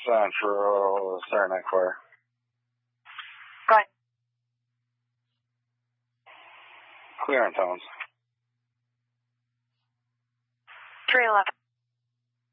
Central, Saturday Night Fire. Go ahead. Clear on tones. 311.